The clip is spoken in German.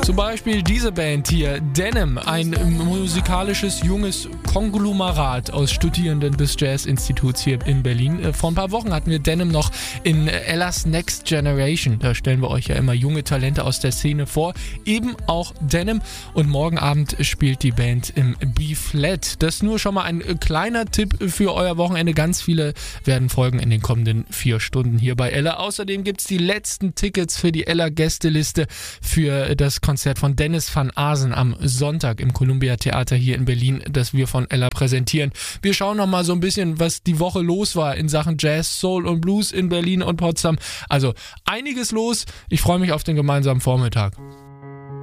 Zum Beispiel diese Band hier, Denim, ein musikalisches junges Konglomerat aus Studierenden des Jazz-Instituts hier in Berlin. Vor ein paar Wochen hatten wir Denim noch in Ella's Next Generation. Da stellen wir euch ja immer junge Talente aus der Szene vor. Eben auch Denim. Und morgen Abend spielt die Band im B-Flat. Das ist nur schon mal ein kleiner Tipp für euer Wochenende. Ganz viele werden folgen in den kommenden 4 Stunden hier bei Ella. Außerdem gibt es die letzten Tickets für die Ella-Gästeliste für das Konzert von Dennis van Aasen am Sonntag im Columbia Theater hier in Berlin, das wir von Ella präsentieren. Wir schauen noch mal so ein bisschen, was die Woche los war in Sachen Jazz, Soul und Blues in Berlin und Potsdam. Also einiges los. Ich freue mich auf den gemeinsamen Vormittag.